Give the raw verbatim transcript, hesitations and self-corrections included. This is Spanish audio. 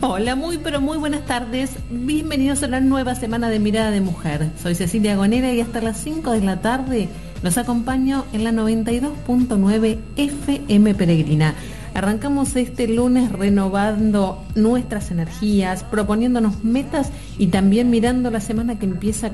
Hola, muy pero muy buenas tardes. Bienvenidos a la nueva semana de Mirada de Mujer. Soy Cecilia Gonera y hasta las cinco de la tarde los acompaño en la noventa y dos punto nueve F M Peregrina. Arrancamos este lunes renovando nuestras energías, proponiéndonos metas y también mirando la semana que empieza